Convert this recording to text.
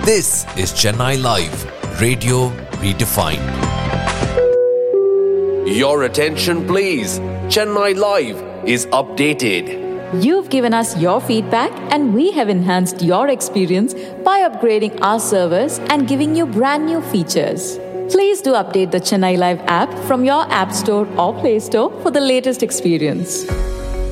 This is Chennai Live, Radio Redefined. Your attention please. Chennai Live is updated. You've given us your feedback and we have enhanced your experience by upgrading our servers and giving you brand new features. Please do update the Chennai Live app from your App Store or Play Store for the latest experience.